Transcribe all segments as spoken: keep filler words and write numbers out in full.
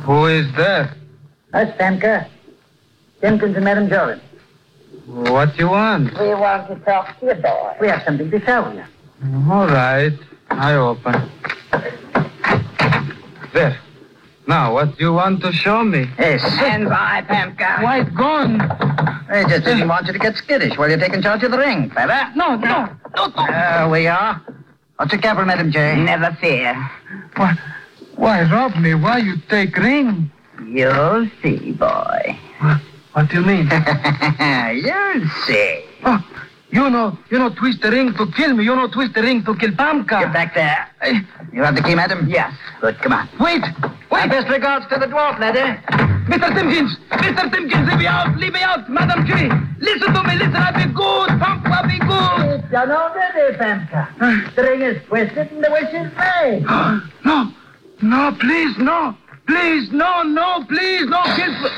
Who is there? Us, Famke. Jenkins and Madam Jordan. What you want? We want to talk to you, boy. We have something to show you. All right. I open. There. Now, what you want to show me? Yes. Stand by, Famke. Why, gone? I just didn't want you to get skittish while you're taking charge of the ring, Feather. No, no, no, no. There we are. What's your capital, Madam J? Never fear. Why, why rob me? Why you take ring? You'll see, boy. What, what do you mean? You'll see. Oh, you know, you know, twist the ring to kill me. You know, twist the ring to kill Pamka. Get back there. Hey, You have the key, Madam? Yes. Good, come on. wait, My wait. best regards to the dwarf, lady. Mister Timkins, Mister Timkins, leave me out, leave me out. Madam G, listen to me, listen, I'll be good. Pamka, be good. It's done already, Famke. The ring is twisted and the wish is made. No, no, please, no. Please, no, no, please, no, kiss.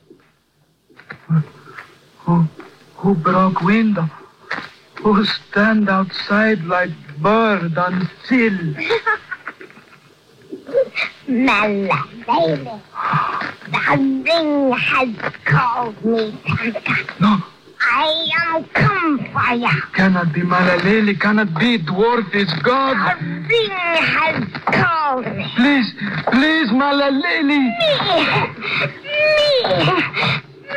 Who, who broke window? Who stand outside like bird on sill? Mella, baby. The ring has called me, Famke. No, I am come for ya. cannot be Malaleli, cannot be. Dwarf is The God. ring has called me. Please, please, Malaleli. Me, me,